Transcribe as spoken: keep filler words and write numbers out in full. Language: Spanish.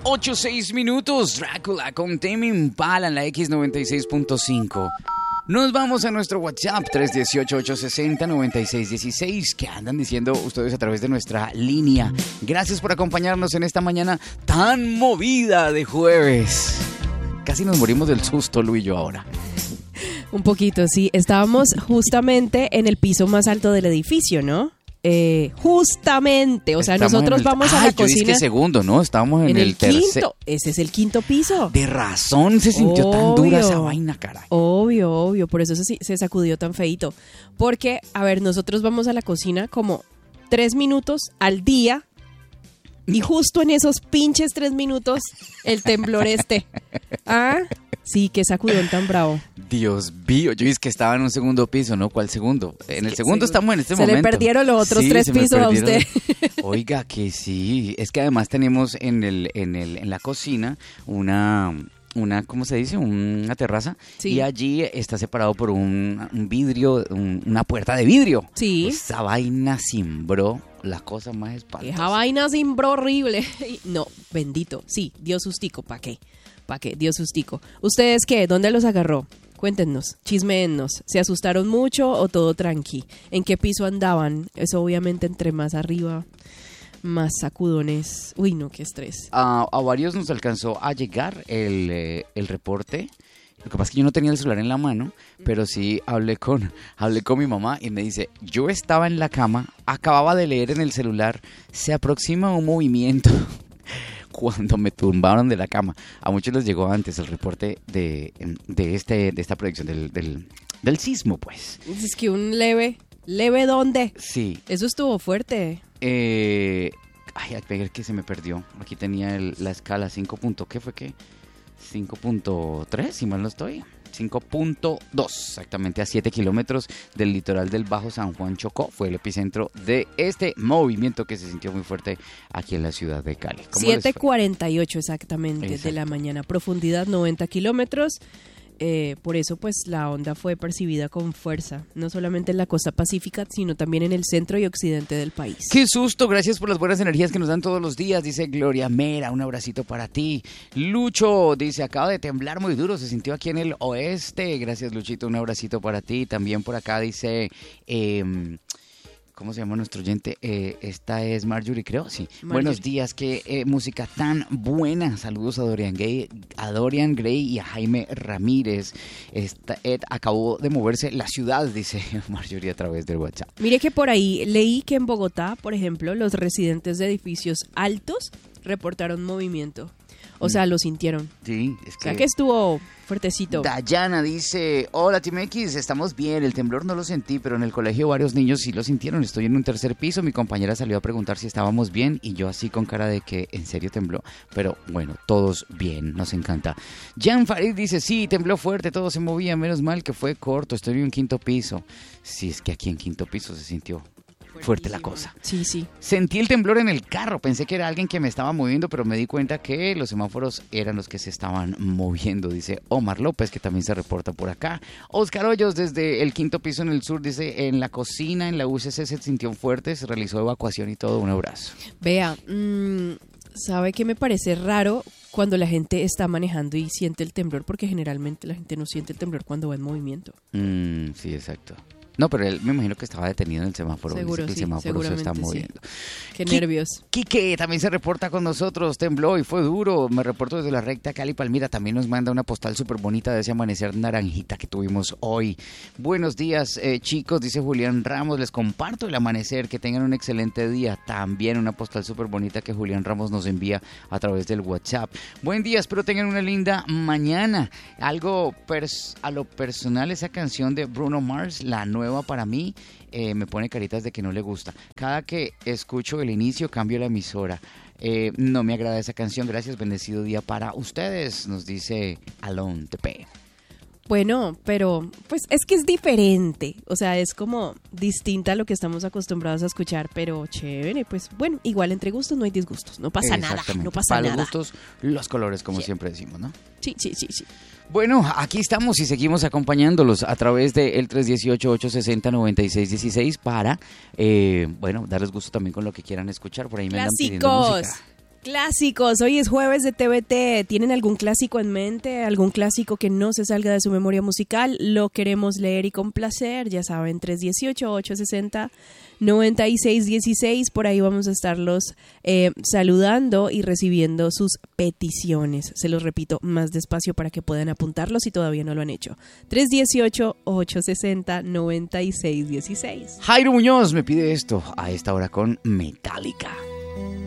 ocho seis minutos. Drácula con Tame Impala en la X noventa y seis punto cinco. Nos vamos a nuestro WhatsApp tres uno ocho, ocho seis cero, nueve seis uno seis. ¿Qué andan diciendo ustedes a través de nuestra línea? Gracias por acompañarnos en esta mañana tan movida de jueves. Casi nos morimos del susto, Lu y yo ahora. Un poquito, sí. Estábamos justamente en el piso más alto del edificio, ¿no? Eh, justamente, o sea, Estamos nosotros el, vamos a ay, la cocina. Yo dije segundo, ¿no? Estábamos en, en el, el tercer. quinto. Ese es el quinto piso. De razón se sintió obvio, tan dura esa vaina, caray. Obvio, obvio, por eso se, se sacudió tan feito. Porque, a ver, nosotros vamos a la cocina como tres minutos al día. Y justo en esos pinches tres minutos, el temblor este. Ah, sí, qué sacudón tan bravo. Dios mío, yo dije que estaba en un segundo piso, ¿no? ¿Cuál segundo? En el segundo estamos en este se momento. Se le perdieron los otros sí, tres pisos a usted. Oiga, que sí. Es que además tenemos en el, en el, en la cocina una... una, ¿cómo se dice? Una terraza. Sí. Y allí está separado por un, un vidrio, un, una puerta de vidrio. Sí. Esa vaina cimbró la cosa más espantosa. Esa vaina cimbró horrible. No, bendito. Sí, dio sustico. ¿Para qué? ¿Para qué? Dio sustico. ¿Ustedes qué? ¿Dónde los agarró? Cuéntenos, chismeennos. ¿Se asustaron mucho o todo tranqui? ¿En qué piso andaban? Eso obviamente entre más arriba, más sacudones. Uy, no, qué estrés. A, a varios nos alcanzó a llegar el, eh, el reporte. Lo que pasa es que yo no tenía el celular en la mano, pero sí hablé con, hablé con mi mamá y me dice, yo estaba en la cama, acababa de leer en el celular, se aproxima un movimiento. Cuando me tumbaron de la cama. A muchos les llegó antes el reporte de, de, este, de esta proyección del, del, del sismo, pues. Es que un leve, ¿leve dónde? Sí. Eso estuvo fuerte. Eh, ay, a ver que se me perdió. Aquí tenía el, la escala cinco. ¿Qué fue qué? cinco punto tres, si mal no estoy. cinco punto dos, exactamente a siete kilómetros del litoral del Bajo San Juan Chocó. Fue el epicentro de este movimiento que se sintió muy fuerte aquí en la ciudad de Cali. siete cuarenta y ocho exactamente. Exacto. De la mañana, profundidad noventa kilómetros. Eh, por eso pues la onda fue percibida con fuerza, no solamente en la costa pacífica, sino también en el centro y occidente del país. ¡Qué susto! Gracias por las buenas energías que nos dan todos los días, dice Gloria Mera, un abracito para ti. Lucho dice, acaba de temblar muy duro, se sintió aquí en el oeste. Gracias, Luchito, un abracito para ti. También por acá dice... Eh, ¿Cómo se llama nuestro oyente? Eh, esta es Marjorie, creo, sí. Marjorie. Buenos días, qué eh, música tan buena. Saludos a Dorian Gray, a Dorian Gray y a Jaime Ramírez. Esta, Ed, acabó de moverse la ciudad, dice Marjorie a través del WhatsApp. Mire que por ahí leí que en Bogotá, por ejemplo, los residentes de edificios altos reportaron movimiento. O sea, lo sintieron. Sí, es que... O sea, que estuvo fuertecito. Dayana dice, hola Team X, estamos bien, el temblor no lo sentí, pero en el colegio varios niños sí lo sintieron. Estoy en un tercer piso, mi compañera salió a preguntar si estábamos bien y yo así con cara de que en serio tembló. Pero bueno, todos bien, nos encanta. Jan Farid dice, sí, tembló fuerte, todo se movía, menos mal que fue corto, estoy en un quinto piso. Sí, es que aquí en quinto piso se sintió fuerte la cosa. Sí, sí. Sentí el temblor en el carro, pensé que era alguien que me estaba moviendo, pero me di cuenta que los semáforos eran los que se estaban moviendo, dice Omar López, que también se reporta por acá. Oscar Hoyos, desde el quinto piso en el sur, dice, en la cocina, en la U C C se sintió fuerte, se realizó evacuación y todo, un abrazo. Vea, mmm, ¿sabe qué me parece raro? Cuando la gente está manejando y siente el temblor, porque generalmente la gente no siente el temblor cuando va en movimiento. Mm, sí, exacto. No, pero él me imagino que estaba detenido en el semáforo. Seguro, dice que sí, el semáforo se está moviendo. Sí. Qué nervios. Quique también se reporta con nosotros. Tembló y fue duro. Me reporto desde la recta Cali Palmira. También nos manda una postal súper bonita de ese amanecer naranjita que tuvimos hoy. Buenos días, eh, chicos, dice Julián Ramos. Les comparto el amanecer. Que tengan un excelente día. También una postal súper bonita que Julián Ramos nos envía a través del WhatsApp. Buen día, espero tengan una linda mañana. Algo pers- a lo personal, esa canción de Bruno Mars, la nueva para mí, eh, me pone caritas de que no le gusta. Cada que escucho el inicio cambio la emisora. Eh, no me agrada esa canción. Gracias, bendecido día para ustedes, nos dice Alon T P. Bueno, pero pues es que es diferente, o sea, es como distinta a lo que estamos acostumbrados a escuchar, pero chévere, pues bueno, igual entre gustos no hay disgustos, no pasa nada, no pasa para nada. Para los gustos, los colores, como sí. siempre decimos, ¿no? Sí, sí, sí, sí. Bueno, aquí estamos y seguimos acompañándolos a través de el tres uno ocho, ocho seis cero, nueve seis uno seis para, eh, bueno, darles gusto también con lo que quieran escuchar. Por ahí me andan pidiendo música. Clásicos, hoy es jueves de T V T. ¿Tienen algún clásico en mente? ¿Algún clásico que no se salga de su memoria musical? Lo queremos leer y complacer. Ya saben, tres uno ocho, ocho seis cero, nueve seis uno seis. Por ahí vamos a estarlos eh, saludando y recibiendo sus peticiones. Se los repito más despacio para que puedan apuntarlos si todavía no lo han hecho. tres uno ocho, ocho seis cero, nueve seis uno seis. Jairo Muñoz me pide esto a esta hora con Metallica.